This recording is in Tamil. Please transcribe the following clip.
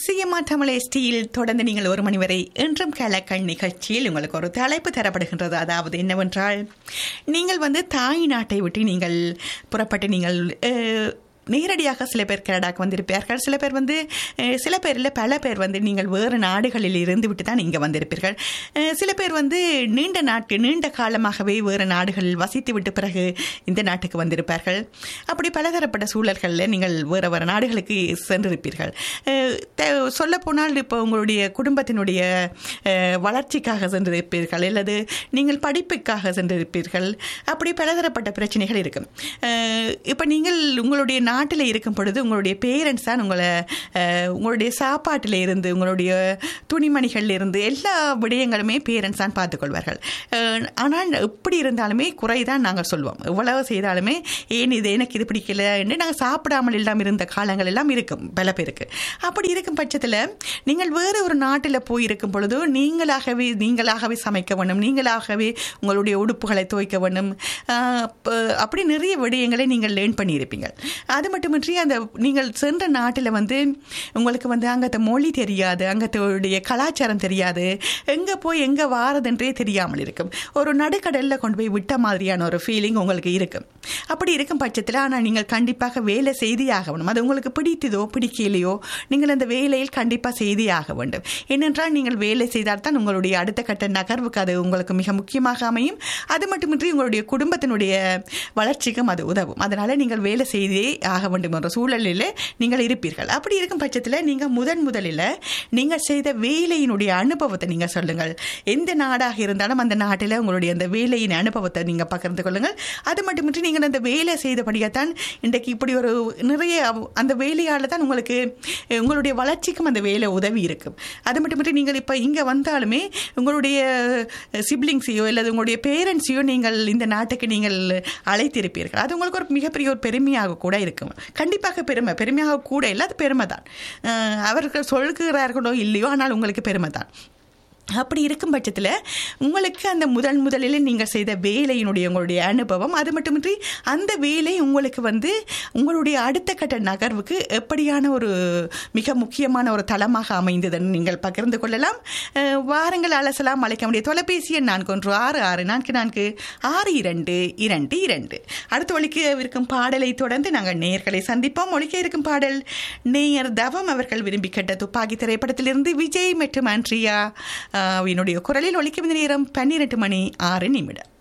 சிஎம்ஆர் தமிழ் எஸ்டியில் தொடர்ந்து நீங்கள் 1 மணி வரை என்றும் கலக்கண் நிகழ்ச்சியில் உங்களுக்கு ஒரு தலைப்பு தரப்படுகின்றது. அதாவது என்னவென்றால், நீங்கள் தாய் நாட்டை விட்டு நீங்கள் புறப்பட்டு நீங்கள் நேரடியாக சில பேர் கனடாக்கு வந்திருப்பார்கள். சில பேர் இல்லை பல பேர் நீங்கள் வேறு நாடுகளில் இருந்து விட்டு தான் இங்கே வந்திருப்பீர்கள். சில பேர் நீண்ட காலமாகவே வேறு நாடுகளில் வசித்து விட்டு பிறகு இந்த நாட்டுக்கு வந்திருப்பார்கள். அப்படி பலதரப்பட்ட சூழல்களில் நீங்கள் வேறு வேறு நாடுகளுக்கு சென்றிருப்பீர்கள். சொல்லப்போனால் இப்போ உங்களுடைய குடும்பத்தினுடைய வளர்ச்சிக்காக சென்றிருப்பீர்கள், அல்லது நீங்கள் படிப்புக்காக சென்றிருப்பீர்கள். அப்படி பலதரப்பட்ட பிரச்சனைகள் இருக்கும். இப்போ நீங்கள் உங்களுடைய நாட்டில் இருக்கும் பொழுது உங்களுடைய பேரண்ட்ஸ் தான் உங்களுடைய சாப்பாட்டில் இருந்து, உங்களுடைய துணிமணிகளில் இருந்து எல்லா விடயங்களுமே பேரண்ட்ஸ் தான் பார்த்துக்கொள்வார்கள். ஆனால் எப்படி இருந்தாலுமே குறைதான் நாங்கள் சொல்வோம். எவ்வளவு செய்தாலுமே ஏன் இது எனக்கு இது பிடிக்கல என்று நாங்கள் சாப்பிடாமல் எல்லாம் இருந்த காலங்கள் எல்லாம் இருக்கும் பல பேருக்கு. அப்படி இருக்கும் பட்சத்தில் நீங்கள் வேறு ஒரு நாட்டில் போயிருக்கும் பொழுது நீங்களாகவே சமைக்க வேண்டும், நீங்களாகவே உங்களுடைய உடுப்புகளை துவைக்க வேண்டும். அப்படி நிறைய விடயங்களை நீங்கள் லேர்ன் பண்ணியிருப்பீங்க. அது மட்டுமின்றி நீங்கள் சென்ற நாட்டில் உங்களுக்கு அங்கத்த மொழி தெரியாது, அங்கத்தோடைய கலாச்சாரம் தெரியாது, எங்கே போய் எங்கே வாரதுன்றே தெரியாமல் இருக்கும். ஒரு நடுக்கடலில் கொண்டு போய் விட்ட மாதிரியான ஒரு ஃபீலிங் உங்களுக்கு இருக்கும். அப்படி இருக்கும் பட்சத்தில் ஆனால் நீங்கள் கண்டிப்பாக வேலை செய்தே ஆக வேண்டும். அது உங்களுக்கு பிடித்ததோ பிடிக்கலையோ நீங்கள் அந்த வேலையில் கண்டிப்பாக செய்தே ஆக வேண்டும். ஏனென்றால் நீங்கள் வேலை செய்தால் தான் உங்களுடைய அடுத்த கட்ட நகர்வுக்கு அது உங்களுக்கு மிக முக்கியமாக அமையும். அது மட்டுமின்றி உங்களுடைய குடும்பத்தினுடைய வளர்ச்சிக்கும் அது உதவும். அதனால் நீங்கள் வேலை செய்தே ஆக வேண்டும் என்ற சூழலில் நீங்கள் இருப்பீர்கள். அப்படி இருக்கும் பட்சத்தில் நீங்கள் முதலில் நீங்கள் செய்த வேலையினுடைய அனுபவத்தை நீங்கள் சொல்லுங்கள். எந்த நாடாக இருந்தாலும் அந்த நாட்டில் உங்களுடைய அந்த வேலையின் அனுபவத்தை நீங்கள் பகிர்ந்து கொள்ளுங்கள். அது மட்டுமின்றி நீங்கள் அந்த வேலை செய்தபடியாகத்தான் இன்றைக்கு இப்படி ஒரு நிறைய அந்த வேலையால் தான் உங்களுடைய வளர்ச்சிக்கும் அந்த வேலை உதவி இருக்கும். அது மட்டுமின்றி நீங்கள் இப்போ இங்கே வந்தாலுமே உங்களுடைய சிப்ளிங்ஸையோ அல்லது உங்களுடைய பேரண்ட்ஸையோ நீங்கள் இந்த நாட்டுக்கு நீங்கள் அழைத்திருப்பீர்கள். அது உங்களுக்கு ஒரு மிகப்பெரிய ஒரு பெருமையாக கூட இருக்கும். கண்டிப்பாக பெருமையாக கூட இல்லை, அது பெருமை தான். அவர்கள் சொல்கிறார்களோ இல்லையோ, ஆனால் உங்களுக்கு பெருமை தான். அப்படி இருக்கும் பட்சத்தில் உங்களுக்கு அந்த முதலில் நீங்கள் செய்த வேலையினுடைய உங்களுடைய அனுபவம், அது மட்டுமின்றி அந்த வேலை உங்களுக்கு உங்களுடைய அடுத்த கட்ட நகர்வுக்கு எப்படியான ஒரு மிக முக்கியமான ஒரு தளமாக அமைந்ததுன்னு நீங்கள் பகிர்ந்து கொள்ளலாம். வாரங்கள் அலசலாம். அழைக்க முடிய தொலைபேசி எண் 4166444222. அடுத்த ஒலிக்க இருக்கும் பாடலை தொடர்ந்து நாங்கள் நேயர்களை சந்திப்போம். ஒலிக்க இருக்கும் பாடல் நேயர் தவம் அவர்கள் விரும்பி கேட்ட துப்பாக்கி திரைப்படத்திலிருந்து விஜய் மற்றும் ஆண்ட்ரியா என்னுடைய குரலில் ஒலிக்கும் நேரம் 12:06.